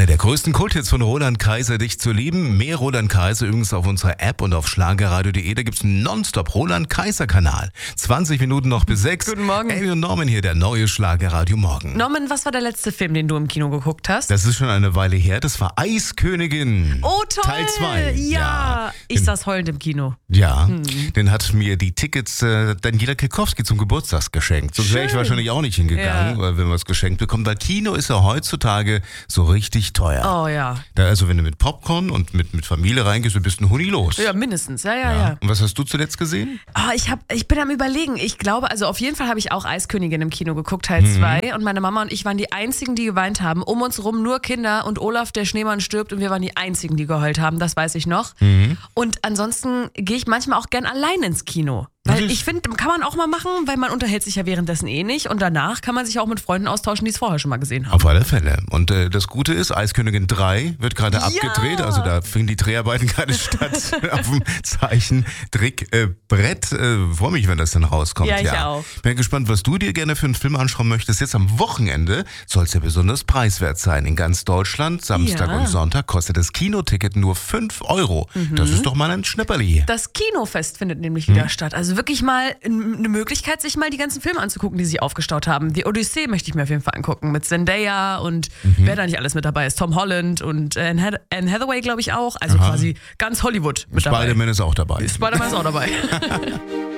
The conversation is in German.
Einer der größten Kulthits von Roland Kaiser, dich zu lieben. Mehr Roland Kaiser übrigens auf unserer App und auf schlagerradio.de. Da gibt's einen Nonstop Roland Kaiser Kanal. 20 Minuten noch bis 6. Guten Morgen. Amy und Norman hier, der neue Schlagerradio Morgen. Norman, was war der letzte Film, den du im Kino geguckt hast? Das ist schon eine Weile her. Das war Eiskönigin. Oh, toll. Teil 2. Ja. Ich saß heulend im Kino. Ja, den hat mir die Tickets Daniela Kekowski zum Geburtstag geschenkt. Sonst wäre ich wahrscheinlich auch nicht hingegangen, weil wenn man es geschenkt bekommt. Weil Kino ist ja heutzutage so richtig teuer. Oh ja. Also wenn du mit Popcorn und mit Familie reingehst, du bist ein Huni los. Ja, mindestens. Ja. Und was hast du zuletzt gesehen? Ich bin am Überlegen. Ich glaube, also auf jeden Fall habe ich auch Eiskönigin im Kino geguckt, Teil 2. Und meine Mama und ich waren die Einzigen, die geweint haben. Um uns rum nur Kinder und Olaf, der Schneemann, stirbt. Und wir waren die Einzigen, die geheult haben. Das weiß ich noch. Und ansonsten gehe ich manchmal auch gern allein ins Kino. Weil ich finde, kann man auch mal machen, weil man unterhält sich ja währenddessen eh nicht. Und danach kann man sich auch mit Freunden austauschen, die es vorher schon mal gesehen haben. Auf alle Fälle. Und das Gute ist, Eiskönigin 3 wird gerade abgedreht. Also da finden die Dreharbeiten gerade statt auf dem Zeichentrickbrett. Freue mich, wenn das dann rauskommt. Ja, ich auch. Bin gespannt, was du dir gerne für einen Film anschauen möchtest. Jetzt am Wochenende soll es ja besonders preiswert sein. In ganz Deutschland, Samstag und Sonntag, kostet das Kinoticket nur 5 €. Das ist doch mal ein Schnäpperli. Das Kinofest findet nämlich wieder statt. Also wirklich mal eine Möglichkeit, sich mal die ganzen Filme anzugucken, die sie aufgestaut haben. Die Odyssee möchte ich mir auf jeden Fall angucken. Mit Zendaya und wer da nicht alles mit dabei ist. Tom Holland und Anne Hathaway, glaube ich, auch. Also quasi ganz Hollywood mit dabei. Spider-Man ist auch dabei. Spider-Man ist auch dabei.